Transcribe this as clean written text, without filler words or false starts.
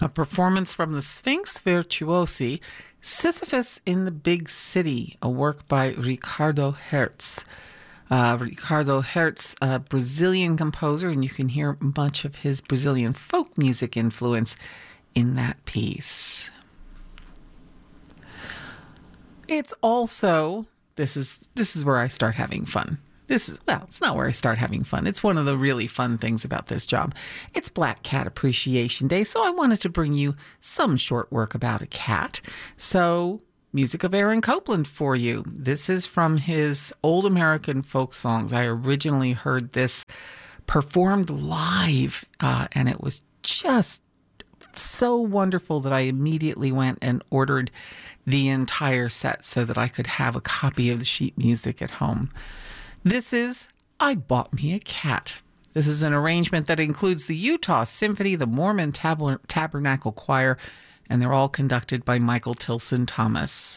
A performance from the Sphinx Virtuosi, Sisyphus in the Big City, a work by Ricardo Hertz. Ricardo Hertz, a Brazilian composer, and you can hear much of his Brazilian folk music influence in that piece. It's also, this is where I start having fun. It's not where I start having fun. It's one of the really fun things about this job. It's Black Cat Appreciation Day, so I wanted to bring you some short work about a cat. So, music of Aaron Copland for you. This is from his Old American Folk Songs. I originally heard this performed live, and it was just so wonderful that I immediately went and ordered the entire set so that I could have a copy of the sheet music at home. This is I Bought Me a Cat. This is an arrangement that includes the Utah Symphony, the Mormon Tabernacle Choir, and they're all conducted by Michael Tilson Thomas.